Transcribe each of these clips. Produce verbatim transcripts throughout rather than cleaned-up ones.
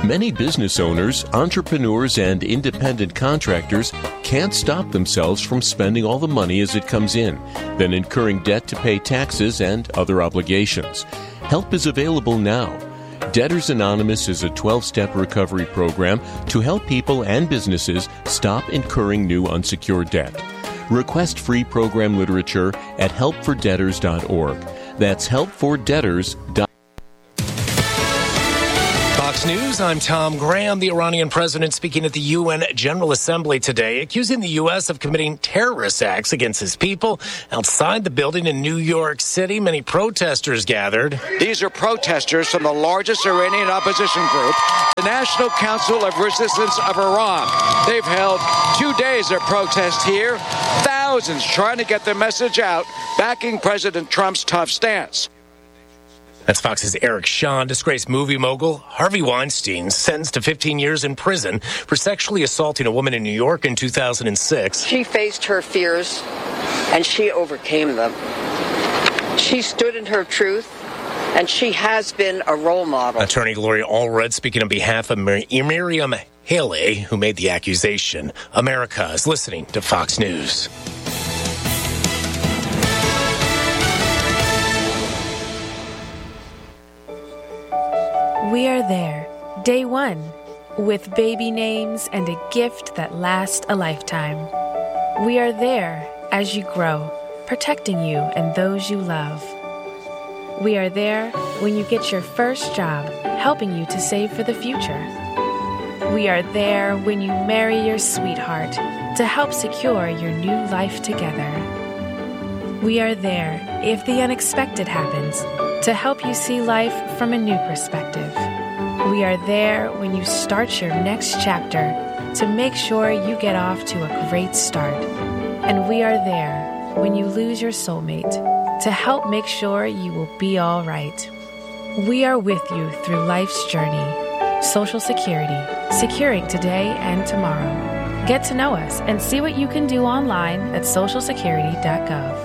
Many business owners, entrepreneurs, and independent contractors can't stop themselves from spending all the money as it comes in, then incurring debt to pay taxes and other obligations. Help is available now. Debtors Anonymous is a twelve-step recovery program to help people and businesses stop incurring new unsecured debt. Request free program literature at help for debtors dot org. That's help for debtors dot org. Fox News, I'm Tom Graham. The Iranian president speaking at the U N General Assembly today, accusing the U S of committing terrorist acts against his people. Outside the building in New York City, many protesters gathered. These are protesters from the largest Iranian opposition group, the National Council of Resistance of Iran. They've held two days of protest here, thousands trying to get their message out, backing President Trump's tough stance. That's Fox's Eric Shawn. Disgraced movie mogul Harvey Weinstein sentenced to fifteen years in prison for sexually assaulting a woman in New York in two thousand six. She faced her fears, and she overcame them. She stood in her truth, and she has been a role model. Attorney Gloria Allred speaking on behalf of Mir- Miriam Haley, who made the accusation. America is listening to Fox News. We are there, day one, with baby names and a gift that lasts a lifetime. We are there as you grow, protecting you and those you love. We are there when you get your first job, helping you to save for the future. We are there when you marry your sweetheart to help secure your new life together. We are there if the unexpected happens, to help you see life from a new perspective. We are there when you start your next chapter to make sure you get off to a great start. And we are there when you lose your soulmate to help make sure you will be all right. We are with you through life's journey. Social Security, securing today and tomorrow. Get to know us and see what you can do online at social security dot gov.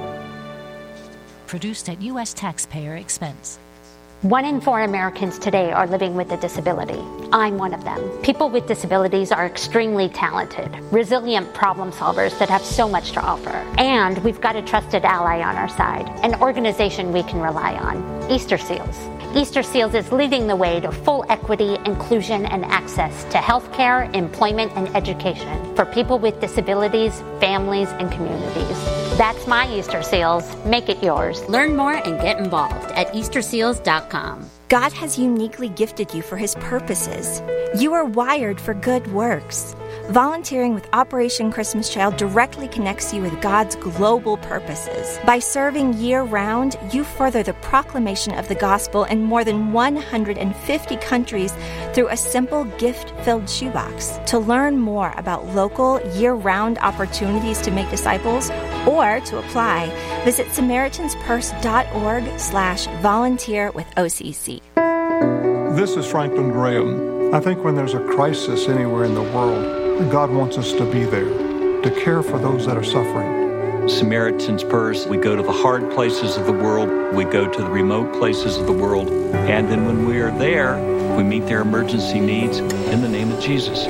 Produced at U S taxpayer expense. One in four Americans today are living with a disability. I'm one of them. People with disabilities are extremely talented, resilient problem solvers that have so much to offer. And we've got a trusted ally on our side, an organization we can rely on, Easter Seals. Easter Seals is leading the way to full equity, inclusion, and access to healthcare, employment, and education for people with disabilities, families, and communities. That's my Easter Seals. Make it yours. Learn more and get involved at easter seals dot com. God has uniquely gifted you for His purposes. You are wired for good works. Volunteering with Operation Christmas Child directly connects you with God's global purposes. By serving year-round, you further the proclamation of the gospel in more than one hundred fifty countries through a simple gift-filled shoebox. To learn more about local, year-round opportunities to make disciples or to apply, visit Samaritans Purse dot org slash volunteer with O C C. This is Franklin Graham. I think when there's a crisis anywhere in the world, God wants us to be there, to care for those that are suffering. Samaritan's Purse, we go to the hard places of the world, we go to the remote places of the world, and then when we are there, we meet their emergency needs in the name of Jesus.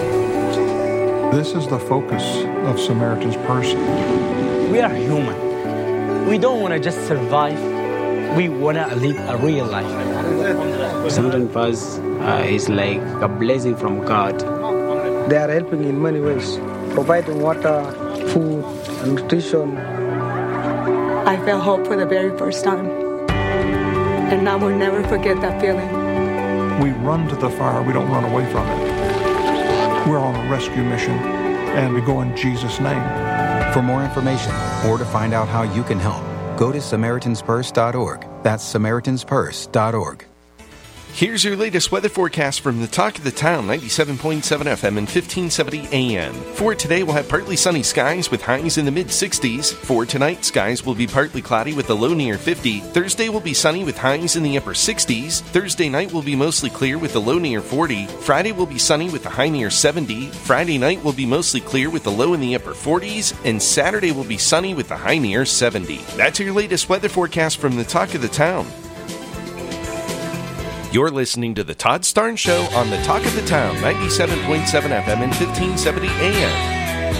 This is the focus of Samaritan's Purse. We are human. We don't want to just survive. We want to live a real life. Samaritan's Purse uh, is like a blessing from God. They are helping in many ways, providing water, food, and nutrition. I felt hope for the very first time, and I will never forget that feeling. We run to the fire, we don't run away from it. We're on a rescue mission, and we go in Jesus' name. For more information or to find out how you can help, go to Samaritans Purse dot org. That's Samaritans Purse dot org. Here's your latest weather forecast from the Talk of the Town, ninety-seven point seven F M and fifteen seventy A M. For today, we'll have partly sunny skies with highs in the mid-sixties. For tonight, skies will be partly cloudy with a low near fifty. Thursday will be sunny with highs in the upper sixties. Thursday night will be mostly clear with a low near forty. Friday will be sunny with a high near seventy. Friday night will be mostly clear with a low in the upper forties. And Saturday will be sunny with a high near seventy. That's your latest weather forecast from the Talk of the Town. You're listening to The Todd Starnes Show on the Talk of the Town, ninety-seven point seven F M and fifteen seventy A M.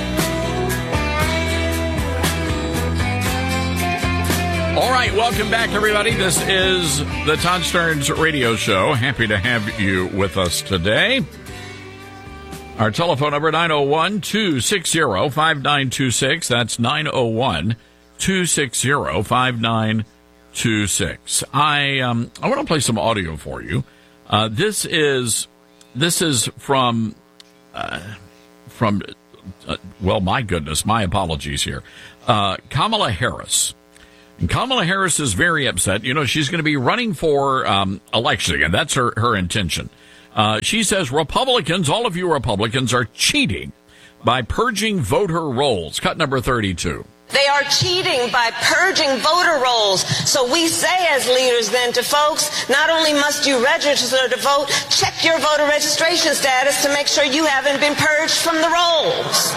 All right, welcome back, everybody. This is the Todd Starnes Radio Show. Happy to have you with us today. Our telephone number, nine oh one, two six zero, five nine two six. That's nine oh one, two six zero, five nine two six. I um I want to play some audio for you. Uh, this is this is from uh, from uh, well, my goodness, my apologies here. Uh, Kamala Harris. And Kamala Harris is very upset. You know, she's going to be running for um, election again. That's her, her intention. Uh, she says Republicans, all of you Republicans, are cheating by purging voter rolls. Cut number thirty-two. They are cheating by purging voter rolls. So we say as leaders then to folks, not only must you register to vote, check your voter registration status to make sure you haven't been purged from the rolls.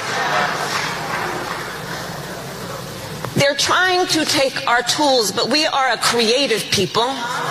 They're trying to take our tools, but we are a creative people.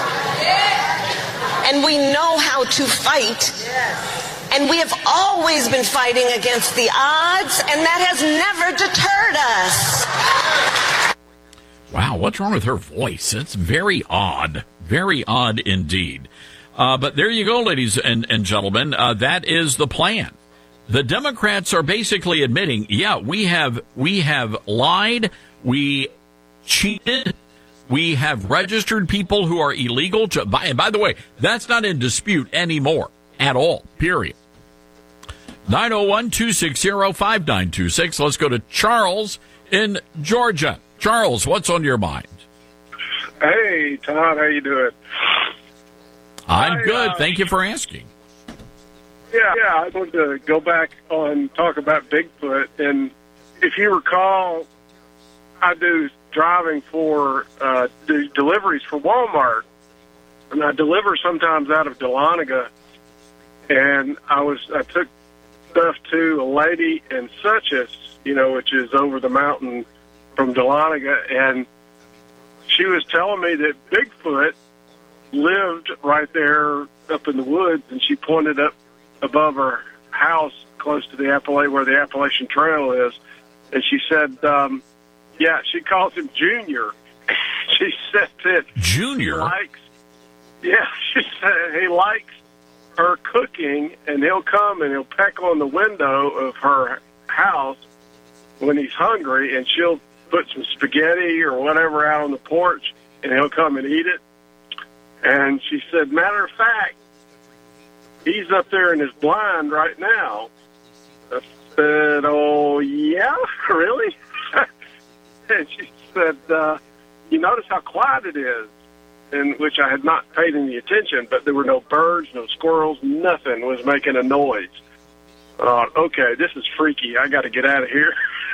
And we know how to fight. And we have always been fighting against the odds, and that has never deterred us. Wow, what's wrong with her voice? It's very odd. Very odd indeed. Uh, but there you go, ladies and, and gentlemen. Uh, that is the plan. The Democrats are basically admitting, yeah, we have we have lied. We cheated. We have registered people who are illegal to buy. And by the way, that's not in dispute anymore at all, period. nine oh one, two six zero, five nine two six. Let's go to Charles in Georgia. Charles, what's on your mind? Hey, Todd, how you doing? I'm I, good. Uh, Thank you for asking. Yeah, yeah, I wanted to go back on talk about Bigfoot. And if you recall, I do driving for uh, do deliveries for Walmart, and I deliver sometimes out of Dahlonega. And I was I took stuff to a lady in Suches, you know, which is over the mountain from Dahlonega, and she was telling me that Bigfoot lived right there up in the woods, and she pointed up above her house close to the Appalachian, where the Appalachian Trail is, and she said, um, yeah, she calls him Junior. She said that Junior he likes, yeah, she said he likes her cooking, and he'll come and he'll peck on the window of her house when he's hungry, and she'll put some spaghetti or whatever out on the porch, and he'll come and eat it. And she said, matter of fact, he's up there in his blind right now. I said, oh, yeah, really? And she said, uh, you notice how quiet it is, in which I had not paid any attention, but there were no birds, no squirrels, nothing was making a noise. I thought, okay, this is freaky. I got to get out of here.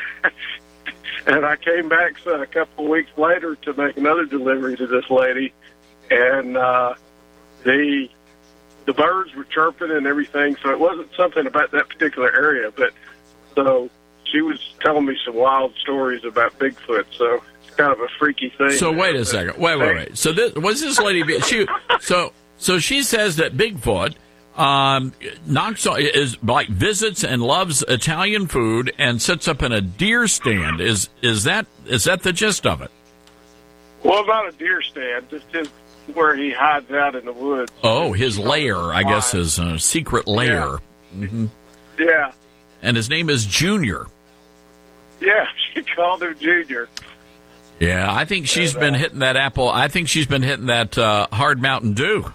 And I came back so a couple of weeks later to make another delivery to this lady, and uh, the the birds were chirping and everything, so it wasn't something about that particular area. But so she was telling me some wild stories about Bigfoot, so it's kind of a freaky thing. So wait a second. Wait, wait, wait. So this, was this lady? She so so she says that Bigfoot um, knocks on, is like visits and loves Italian food and sits up in a deer stand. Is is that is that the gist of it? Well, not a deer stand, just his where he hides out in the woods. Oh, his lair, I guess, his uh, secret lair. Yeah. Mm-hmm. Yeah. And his name is Junior. Yeah, she called him Junior. Yeah, I think she's and, uh, been hitting that apple. I think she's been hitting that uh, hard Mountain Dew.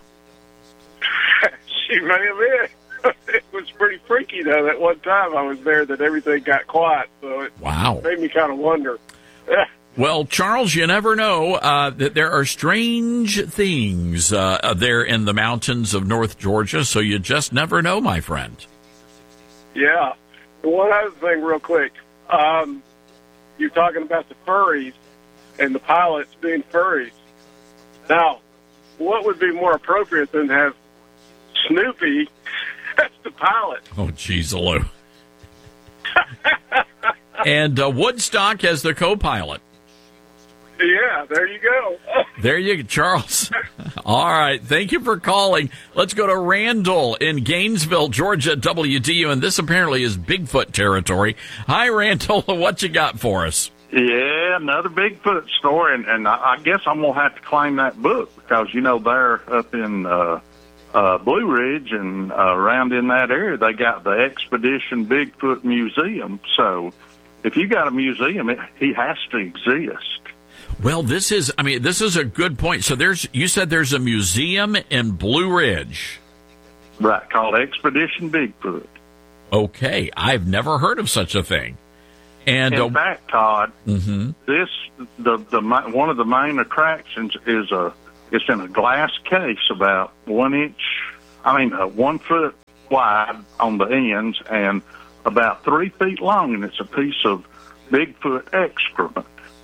She may have been. It was pretty freaky, though, that one time I was there that everything got quiet. So it wow. made me kind of wonder. Well, Charles, you never know uh, that there are strange things uh, there in the mountains of North Georgia, so you just never know, my friend. Yeah. One other thing real quick. Um, you're talking about the furries and the pilots being furries. Now, what would be more appropriate than to have Snoopy as the pilot? Oh, geez, Lou. And uh, Woodstock as the co-pilot. Yeah, there you go. There you go, Charles. All right. Thank you for calling. Let's go to Randall in Gainesville, Georgia, W D U. And this apparently is Bigfoot territory. Hi, Randall. What you got for us? Yeah, another Bigfoot story. And, and I, I guess I'm going to have to claim that book because, you know, they're up in uh, uh, Blue Ridge and uh, around in that area, they got the Expedition Bigfoot Museum. So if you got a museum, it, he has to exist. Well, this is, I mean, this is a good point. So there's, you said there's a museum in Blue Ridge. Right, called Expedition Bigfoot. Okay, I've never heard of such a thing. And in uh, fact, Todd, mm-hmm. this the the one of the main attractions is a it's in a glass case about one inch, I mean uh, one foot wide on the ends and about three feet long, and it's a piece of Bigfoot excrement.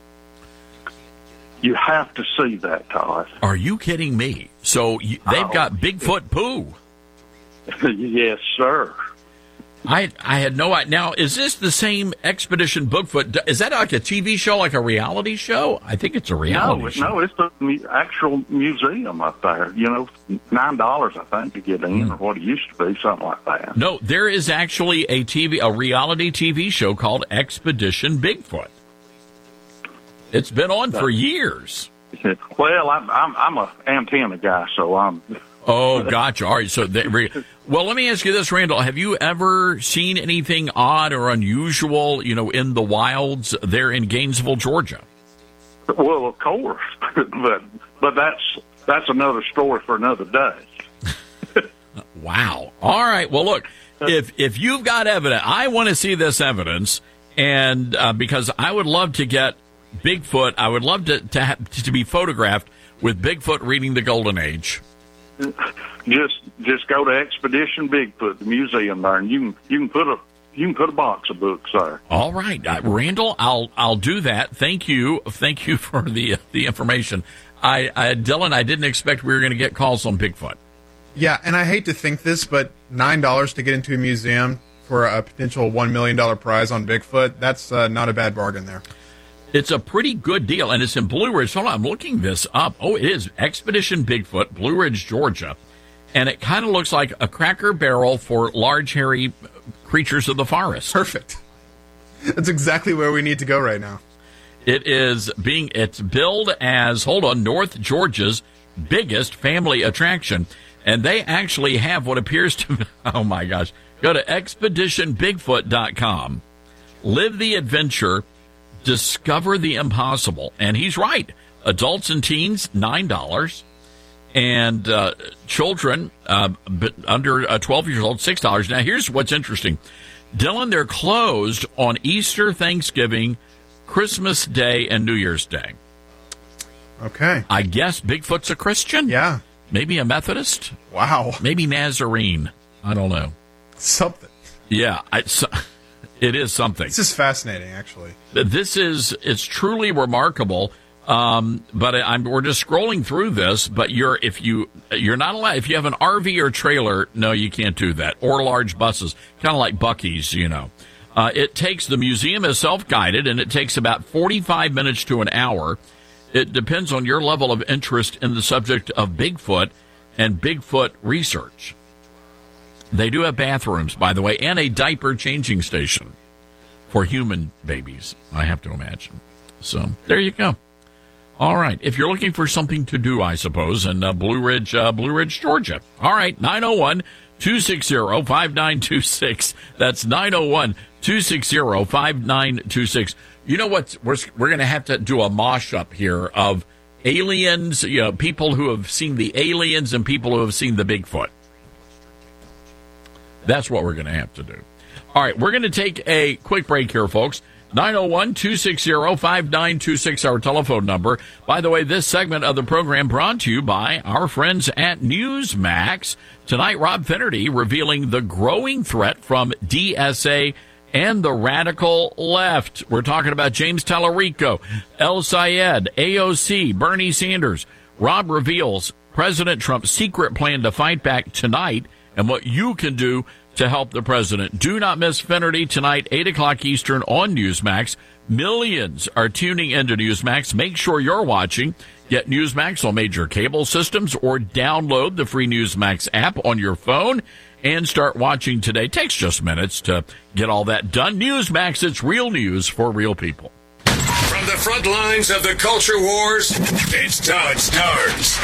You have to see that, Todd. Are you kidding me? So you, they've oh. got Bigfoot poo. Yes, sir. I I had no idea. Now, is this the same Expedition Bigfoot? Is that like a T V show, like a reality show? I think it's a reality no, show. No, it's the mu- actual museum up there. You know, nine dollars, I think, to get in, mm. or what it used to be, something like that. No, there is actually a T V, a reality T V show called Expedition Bigfoot. It's been on for years. Well, I'm I'm, I'm a antenna guy, so I'm. Oh, gotcha. All right. So, they, well, let me ask you this, Randall. Have you ever seen anything odd or unusual, you know, in the wilds there in Gainesville, Georgia? Well, of course, but but that's that's another story for another day. Wow. All right. Well, look, if if you've got evidence, I want to see this evidence, and uh, because I would love to get Bigfoot, I would love to to, have, to be photographed with Bigfoot reading the Golden Age. Just just go to Expedition Bigfoot, the museum there, and you can you can put a you can put a box of books there. All right, uh, Randall, I'll I'll do that. Thank you, thank you for the the information. I, I Dylan, I didn't expect we were going to get calls on Bigfoot. Yeah, and I hate to think this, but nine dollars to get into a museum for a potential one million dollar prize on Bigfoot—that's uh, not a bad bargain there. It's a pretty good deal, and it's in Blue Ridge. Hold on, I'm looking this up. Oh, it is Expedition Bigfoot, Blue Ridge, Georgia. And it kind of looks like a Cracker Barrel for large, hairy creatures of the forest. Perfect. That's exactly where we need to go right now. It is being, it's billed as, hold on, North Georgia's biggest family attraction. And they actually have what appears to, oh my gosh, go to expedition bigfoot dot com. Live the adventure. Discover the impossible. And he's right. Adults and teens, nine dollars. And uh, children uh, under uh, twelve years old, six dollars. Now, here's what's interesting. Dylan, they're closed on Easter, Thanksgiving, Christmas Day, and New Year's Day. Okay. I guess Bigfoot's a Christian? Yeah. Maybe a Methodist? Wow. Maybe Nazarene. I don't know. Something. Yeah. I, so, It is something. This is fascinating, actually. This is, it's truly remarkable. Um, but I'm, we're just scrolling through this, but you're, if you, you're not allowed, if you have an R V or trailer, no, you can't do that. Or large buses, kind of like Buc-ee's, you know. Uh, it takes, the museum is self-guided, and it takes about forty-five minutes to an hour. It depends on your level of interest in the subject of Bigfoot and Bigfoot research. They do have bathrooms, by the way, and a diaper changing station for human babies, I have to imagine. So there you go. All right. If you're looking for something to do, I suppose, in uh, Blue Ridge, uh, Blue Ridge, Georgia. All right. nine oh one, two six zero, five nine two six. That's nine oh one, two six zero, five nine two six. You know what? We're, we're going to have to do a mosh-up here of aliens, you know, people who have seen the aliens and people who have seen the Bigfoot. That's what we're going to have to do. All right, we're going to take a quick break here, folks. nine oh one, two six zero, five nine two six, our telephone number. By the way, this segment of the program brought to you by our friends at Newsmax. Tonight, Rob Finnerty revealing the growing threat from D S A and the radical left. We're talking about James Tallarico, El Sayed, A O C, Bernie Sanders. Rob reveals President Trump's secret plan to fight back tonight and what you can do to help the president. Do not miss Finnerty tonight, eight o'clock Eastern on Newsmax. Millions are tuning into Newsmax. Make sure you're watching. Get Newsmax on major cable systems or download the free Newsmax app on your phone and start watching today. Takes just minutes to get all that done. Newsmax, it's real news for real people. From the front lines of the culture wars, it's Todd Starnes.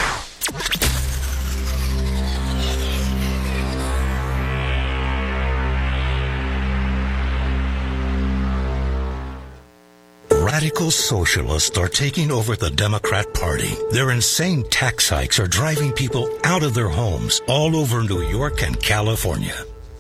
Radical socialists are taking over the Democrat Party. Their insane tax hikes are driving people out of their homes all over New York and California.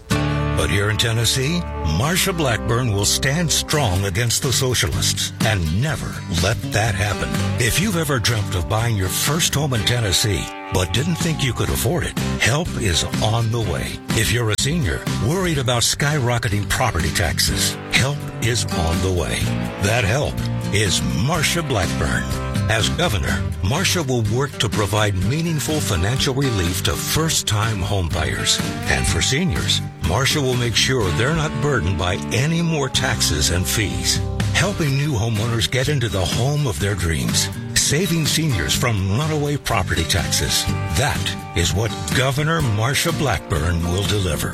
But here in Tennessee, Marsha Blackburn will stand strong against the socialists and never let that happen. If you've ever dreamt of buying your first home in Tennessee, but didn't think you could afford it, help is on the way. If you're a senior, worried about skyrocketing property taxes, help is on the way. That help is Marsha Blackburn. As governor, Marsha will work to provide meaningful financial relief to first-time homebuyers. And for seniors, Marsha will make sure they're not burdened by any more taxes and fees. Helping new homeowners get into the home of their dreams. Saving seniors from runaway property taxes. That is what Governor Marsha Blackburn will deliver.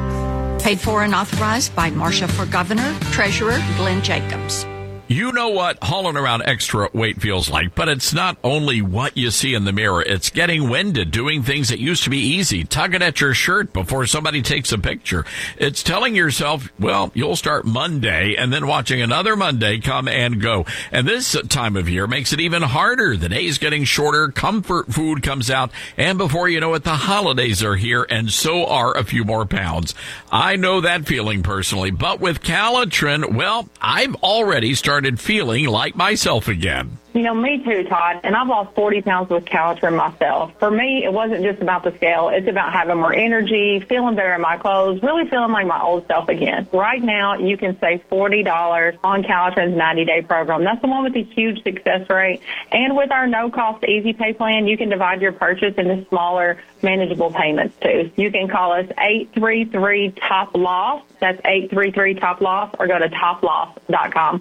Paid for and authorized by Marsha for Governor, Treasurer Glenn Jacobs. You know what hauling around extra weight feels like, but it's not only what you see in the mirror. It's getting winded, doing things that used to be easy, tugging at your shirt before somebody takes a picture. It's telling yourself, well, you'll start Monday and then watching another Monday come and go. And this time of year makes it even harder. The day's getting shorter, comfort food comes out, and before you know it, the holidays are here, and so are a few more pounds. I know that feeling personally, but with Calitrin, well, I've already started feeling like myself again. You know, me too, Todd, and I've lost forty pounds with Calitrin myself. For me, it wasn't just about the scale. It's about having more energy, feeling better in my clothes, really feeling like my old self again. Right now, you can save forty dollars on Calitrin's ninety-day program. That's the one with the huge success rate. And with our no-cost Easy Pay plan, you can divide your purchase into smaller, manageable payments, too. You can call us eight three three top loss. That's eight three three top loss, or go to top loss dot com.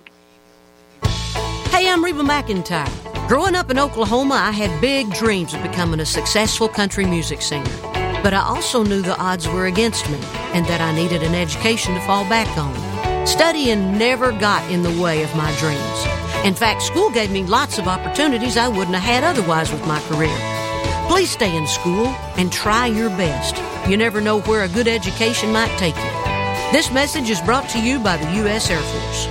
Hey, I'm Reba McEntire. Growing up in Oklahoma, I had big dreams of becoming a successful country music singer. But I also knew the odds were against me and that I needed an education to fall back on. Studying never got in the way of my dreams. In fact, school gave me lots of opportunities I wouldn't have had otherwise with my career. Please stay in school and try your best. You never know where a good education might take you. This message is brought to you by the U S Air Force.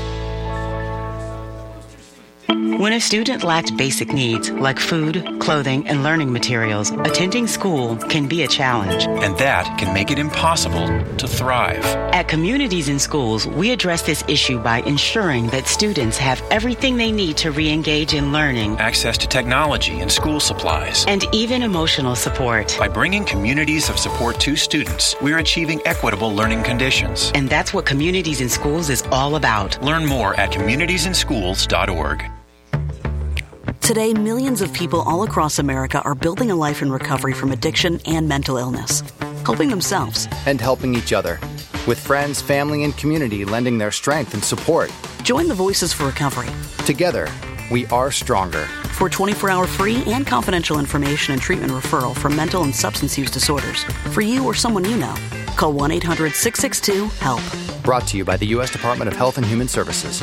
When a student lacks basic needs like food, clothing, and learning materials, attending school can be a challenge. And that can make it impossible to thrive. At Communities in Schools, we address this issue by ensuring that students have everything they need to re-engage in learning, access to technology and school supplies, and even emotional support. By bringing communities of support to students, we're achieving equitable learning conditions. And that's what Communities in Schools is all about. Learn more at communities in schools dot org. Today, millions of people all across America are building a life in recovery from addiction and mental illness, helping themselves and helping each other, with friends, family, and community lending their strength and support. Join the Voices for Recovery. Together, we are stronger. For twenty-four hour free and confidential information and treatment referral for mental and substance use disorders, for you or someone you know, call one eight hundred six six two HELP. Brought to you by the U S Department of Health and Human Services.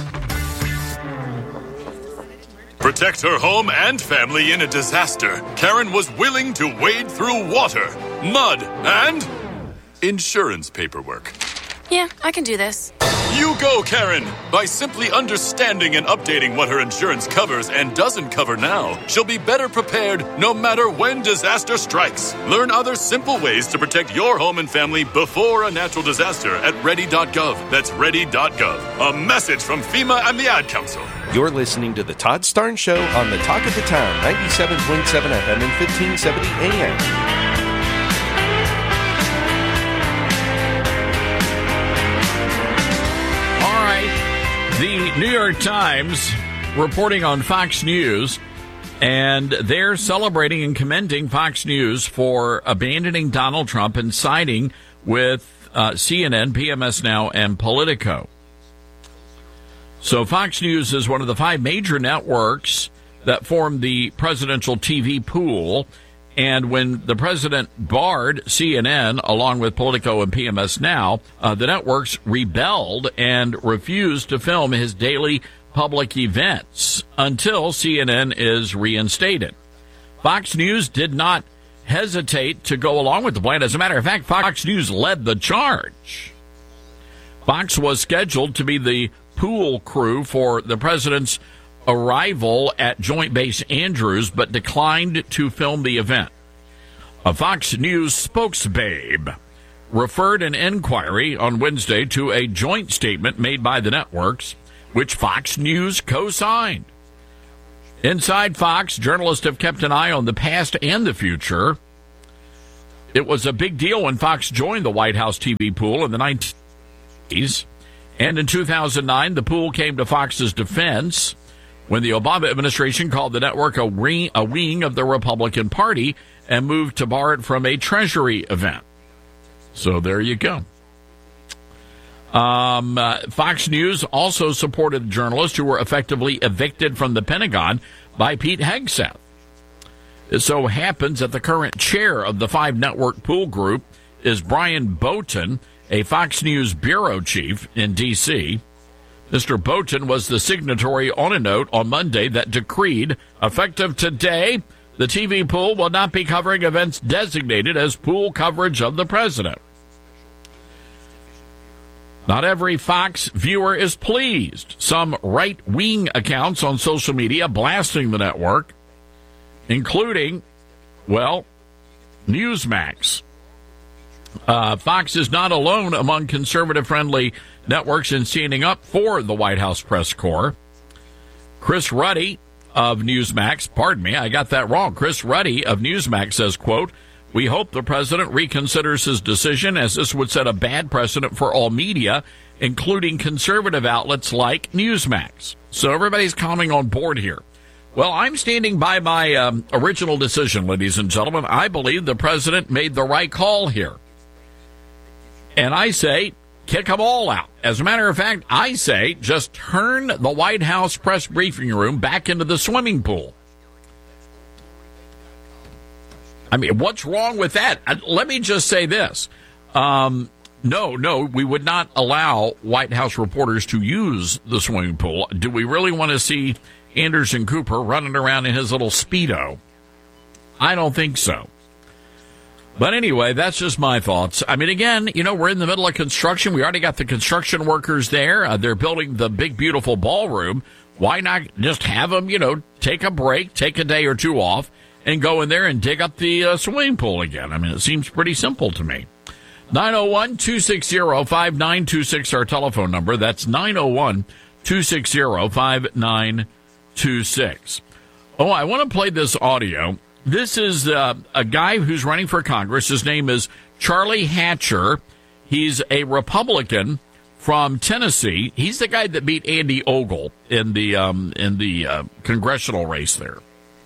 Protect her home and family in a disaster. Karen was willing to wade through water, mud, and insurance paperwork. Yeah, I can do this. You go, Karen! By simply understanding and updating what her insurance covers and doesn't cover now, she'll be better prepared no matter when disaster strikes. Learn other simple ways to protect your home and family before a natural disaster at ready dot gov. That's ready dot gov. A message from FEMA and the Ad Council. You're listening to The Todd Starnes Show on the Talk of the Town, ninety-seven point seven F M and fifteen seventy A M. The New York Times reporting on Fox News, and they're celebrating and commending Fox News for abandoning Donald Trump and siding with uh, C N N, P M S Now, and Politico. So Fox News is one of the five major networks that form the presidential T V pool. And when the president barred C N N, along with Politico and P M S Now, uh, the networks rebelled and refused to film his daily public events until C N N is reinstated. Fox News did not hesitate to go along with the plan. As a matter of fact, Fox News led the charge. Fox was scheduled to be the pool crew for the president's arrival at Joint Base Andrews, but declined to film the event. A Fox News spokesbabe referred an inquiry on Wednesday to a joint statement made by the networks, which Fox News co-signed. Inside Fox, journalists have kept an eye on the past and the future. It was a big deal when Fox joined the White House T V pool in the nineties. And in two thousand nine, the pool came to Fox's defense when the Obama administration called the network a wing, a wing of the Republican Party and moved to bar it from a Treasury event. So there you go. Um, uh, Fox News also supported journalists who were effectively evicted from the Pentagon by Pete Hegseth. It so happens that the current chair of the five-network pool group is Brian Boughton, a Fox News bureau chief in D C Mister Boughton was the signatory on a note on Monday that decreed, effective today, the T V pool will not be covering events designated as pool coverage of the president. Not every Fox viewer is pleased. Some right-wing accounts on social media blasting the network, including, well, Newsmax. Uh, Fox is not alone among conservative-friendly networks in standing up for the White House press corps. Chris Ruddy of Newsmax, pardon me, I got that wrong. Chris Ruddy of Newsmax says, quote, "We hope the president reconsiders his decision, as this would set a bad precedent for all media, including conservative outlets like Newsmax." So everybody's coming on board here. Well, I'm standing by my um, original decision, ladies and gentlemen. I believe the president made the right call here. And I say, kick them all out. As a matter of fact, I say, just turn the White House press briefing room back into the swimming pool. I mean, what's wrong with that? Let me just say this. Um, no, no, we would not allow White House reporters to use the swimming pool. Do we really want to see Anderson Cooper running around in his little Speedo? I don't think so. But anyway, that's just my thoughts. I mean, again, you know, we're in the middle of construction. We already got the construction workers there. Uh, they're building the big, beautiful ballroom. Why not just have them, you know, take a break, take a day or two off, and go in there and dig up the uh, swimming pool again? I mean, it seems pretty simple to me. nine oh one, two six zero, five nine two six, our telephone number. That's nine oh one, two six zero, five nine two six. Oh, I want to play this audio. This is uh, a guy who's running for Congress. His name is Charlie Hatcher. He's a Republican from Tennessee. He's the guy that beat Andy Ogle in the um, in the uh, congressional race there.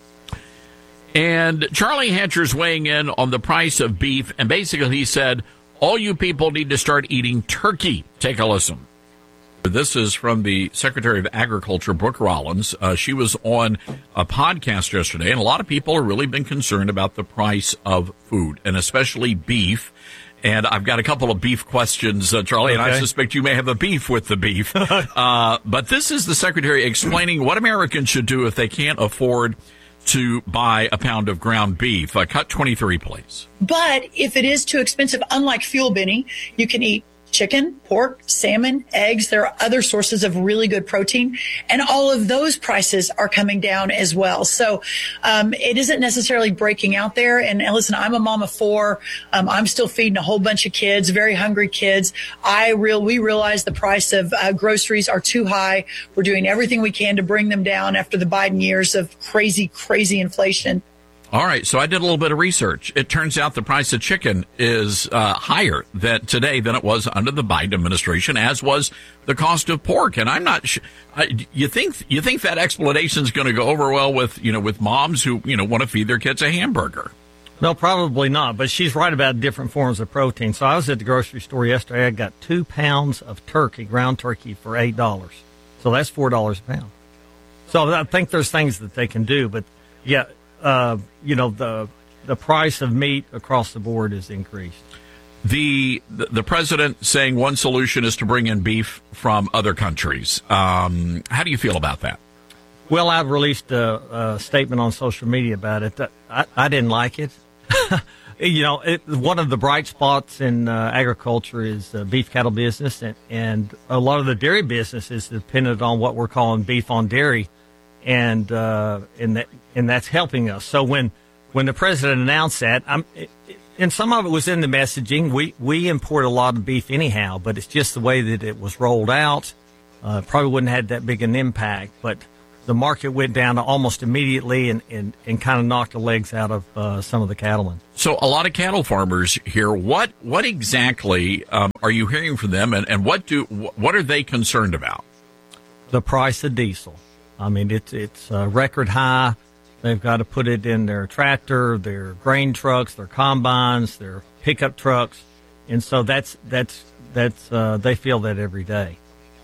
And Charlie Hatcher's weighing in on the price of beef, and basically he said, all you people need to start eating turkey. Take a listen. This is from the Secretary of Agriculture, Brooke Rollins. Uh, she was on a podcast yesterday, and a lot of people have really been concerned about the price of food, and especially beef. And I've got a couple of beef questions, uh, Charlie, okay. And I suspect you may have a beef with the beef. uh, but this is the Secretary explaining what Americans should do if they can't afford to buy a pound of ground beef. Uh, cut twenty-three, please. But if it is too expensive, unlike fuel, Benny, you can eat chicken, pork, salmon, eggs. There are other sources of really good protein, and all of those prices are coming down as well. So um, it isn't necessarily breaking out there. And, and listen, I'm a mom of four. Um, I'm still feeding a whole bunch of kids, very hungry kids. I real we realize the price of uh, groceries are too high. We're doing everything we can to bring them down after the Biden years of crazy, crazy inflation. All right, so I did a little bit of research. It turns out the price of chicken is uh, higher than today than it was under the Biden administration, as was the cost of pork. And I'm not sure. You think you think that explanation is going to go over well with you know with moms who you know want to feed their kids a hamburger? No, probably not, but she's right about different forms of protein. So I was at the grocery store yesterday. I got two pounds of turkey, ground turkey, for eight dollars. So that's four dollars a pound. So I think there's things that they can do, but, yeah, uh, you know, the the price of meat across the board is increased. The, the the president saying one solution is to bring in beef from other countries. Um, how do you feel about that? Well, I've released a, a statement on social media about it. I, I didn't like it. You know, it, one of the bright spots in uh, agriculture is uh, beef cattle business, and, and a lot of the dairy business is dependent on what we're calling beef on dairy, and uh, and that and that's helping us. So when when the president announced that, I'm, it, and some of it was in the messaging. We we import a lot of beef anyhow, but it's just the way that it was rolled out. Uh, probably wouldn't have had that big an impact, but the market went down almost immediately and, and, and kind of knocked the legs out of uh, some of the cattlemen. So a lot of cattle farmers here, what what exactly um, are you hearing from them, and, and what do what are they concerned about? The price of diesel. I mean, it's, it's uh, record high. They've got to put it in their tractor, their grain trucks, their combines, their pickup trucks. And so that's, that's, that's uh, they feel that every day.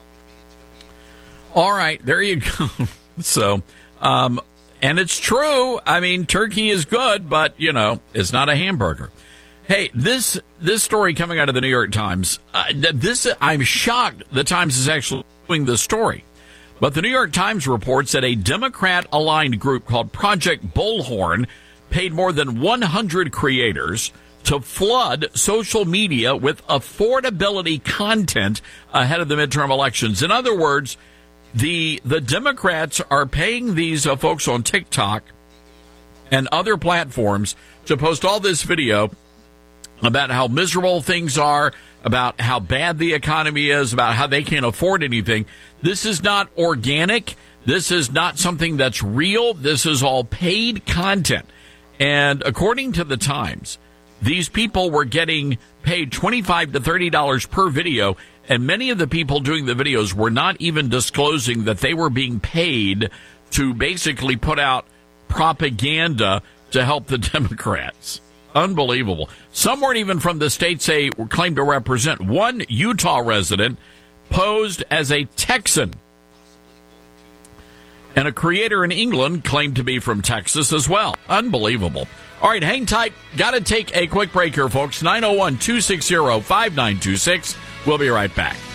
All right, there you go. So, um, and it's true. I mean, turkey is good, but, you know, it's not a hamburger. Hey, this this story coming out of the New York Times, uh, this I'm shocked the Times is actually doing this story. But the New York Times reports that a Democrat-aligned group called Project Bullhorn paid more than one hundred creators to flood social media with affordability content ahead of the midterm elections. In other words, The the Democrats are paying these uh, folks on TikTok and other platforms to post all this video about how miserable things are, about how bad the economy is, about how they can't afford anything. This is not organic. This is not something that's real. This is all paid content. And according to the Times, these people were getting paid twenty-five to thirty dollars per video. And many of the people doing the videos were not even disclosing that they were being paid to basically put out propaganda to help the Democrats. Unbelievable. Some weren't even from the states they claimed to represent. One Utah resident posed as a Texan. And a creator in England claimed to be from Texas as well. Unbelievable. All right, hang tight. Got to take a quick break here, folks. nine oh one, two six zero, five nine two six. We'll be right back.